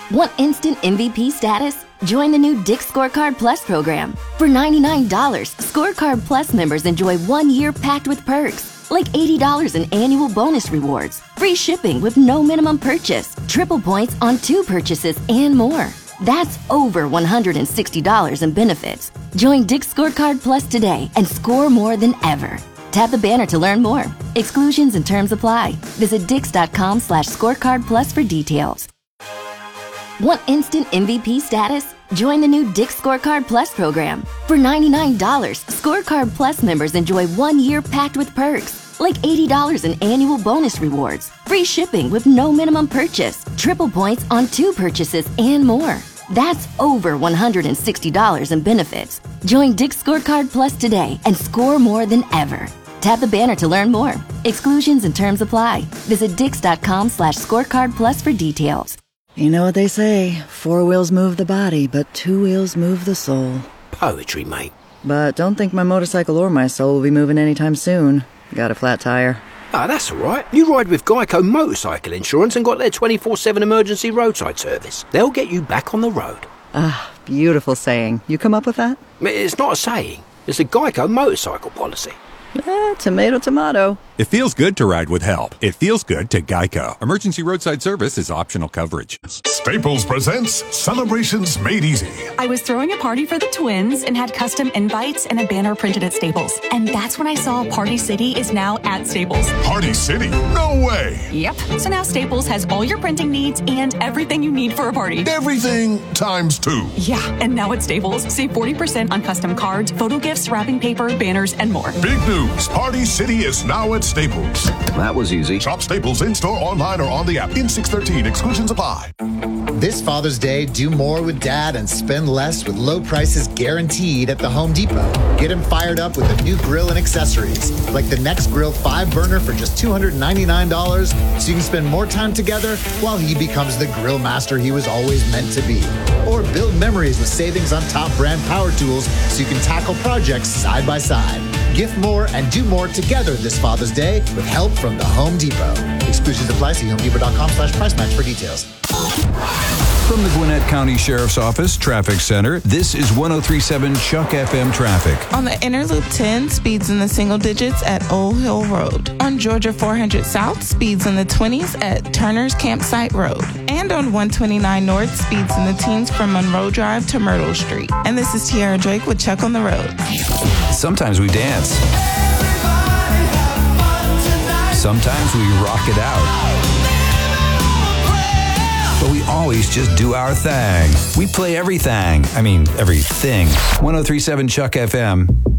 Want instant MVP status? Join the new Dick's Scorecard Plus program. For $99, Scorecard Plus members enjoy 1 year packed with perks, like $80 in annual bonus rewards, free shipping with no minimum purchase, triple points on 2 purchases, and more. That's over $160 in benefits. Join Dick's Scorecard Plus today and score more than ever. Tap the banner to learn more. Exclusions and terms apply. Visit dix.com/scorecard plus for details. Want instant MVP status? Join the new Dick's Scorecard Plus program. For $99, Scorecard Plus members enjoy 1 year packed with perks, like $80 in annual bonus rewards, free shipping with no minimum purchase, triple points on 2 purchases, and more. That's over $160 in benefits. Join Dick's Scorecard Plus today and score more than ever. Tap the banner to learn more. Exclusions and terms apply. Visit dix.com/scorecard plus for details. You know what they say, 4 wheels move the body, but 2 wheels move the soul. Poetry, mate. But don't think my motorcycle or my soul will be moving anytime soon. Got a flat tire. Ah, that's all right. You ride with Geico Motorcycle Insurance and got their 24/7 emergency roadside service. They'll get you back on the road. Ah, beautiful saying. You come up with that? It's not a saying. It's a Geico motorcycle policy. Tomato, tomato. It feels good to ride with help. It feels good to Geico. Emergency roadside service is optional coverage. Staples presents Celebrations Made Easy. I was throwing a party for the twins and had custom invites and a banner printed at Staples. And that's when I saw Party City is now at Staples. Party City? No way! Yep. So now Staples has all your printing needs and everything you need for a party. Everything times 2. Yeah, and now at Staples, save 40% on custom cards, photo gifts, wrapping paper, banners, and more. Big news. Party City is now at Staples. That was easy. Shop Staples in-store, online, or on the app. In 613, exclusions apply. This Father's Day, do more with Dad and spend less with low prices guaranteed at the Home Depot. Get him fired up with a new grill and accessories, like the Next Grill 5-burner for just $299, so you can spend more time together while he becomes the grill master he was always meant to be. Or build memories with savings on top brand power tools so you can tackle projects side by side. Gift more and do more together this Father's Day with help from the Home Depot. Exclusions apply. See homedepot.com/price match for details. From the Gwinnett County Sheriff's Office Traffic Center, this is 103.7 Chuck FM traffic. On the Inner Loop 10, speeds in the single digits at Old Hill Road. On Georgia 400 South, speeds in the 20s at Turner's Campsite Road. And on 129 North, speeds in the teens from Monroe Drive to Myrtle Street. And this is Tiara Drake with Chuck on the Road. Sometimes we dance. Sometimes we rock it out. But we always just do our thing. We play everything. I mean, everything. 103.7 Chuck FM.